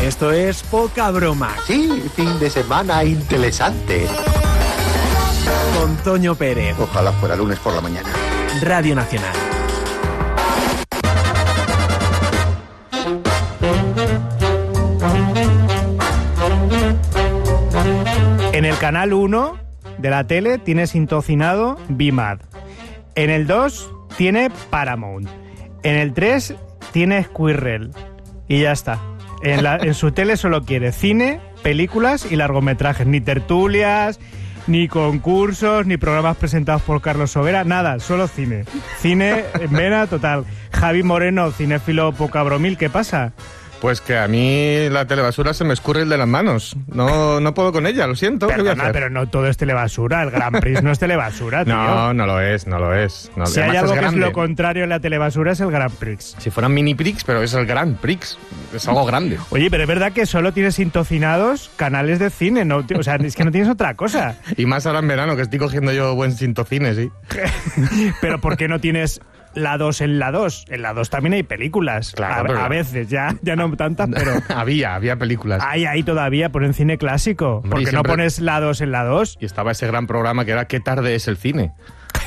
Esto es Poca Broma. Sí, fin de semana interesante. Con Toño Pérez. Ojalá fuera lunes por la mañana. Radio Nacional. En el canal 1 de la tele tiene sintonizado BMAD. En el 2 tiene Paramount. En el 3 tiene Squirrel. Y ya está. En su tele solo quiere cine, películas y largometrajes. Ni tertulias, ni concursos, ni programas presentados por Carlos Sobera. Nada, solo cine. Cine en vena total. Javi Moreno, cinéfilo pocabromil, ¿qué pasa? Pues que a mí la telebasura se me escurre el de las manos. No puedo con ella, lo siento. Perdona, ¿qué voy a hacer? pero no todo es telebasura. El Grand Prix no es telebasura, tío. No lo es. No, Si hay algo que es lo contrario en la telebasura es el Grand Prix. Si fueran mini Prix, pero es el Grand Prix. Es algo grande. Oye, pero es verdad que solo tienes sintocinados canales de cine, ¿no? O sea, es que no tienes otra cosa. Y más ahora en verano, que estoy cogiendo yo buen sintocine, sí. Pero ¿por qué no tienes la 2 en la 2? En la 2 también hay películas. Claro, a veces, ya no tantas, pero... había películas. Ahí todavía ponen cine clásico. Hombre, ¿Por qué no siempre... pones la 2 en la 2? Y estaba ese gran programa que era ¿Qué tarde es el cine?